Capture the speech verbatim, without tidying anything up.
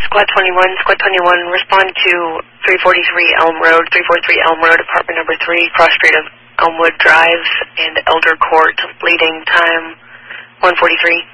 Squad twenty-one, Squad twenty-one, respond to three forty-three Elm Road, three forty-three Elm Road, apartment number three, cross street of Elmwood Drive and Elder Court, leading time one forty-three.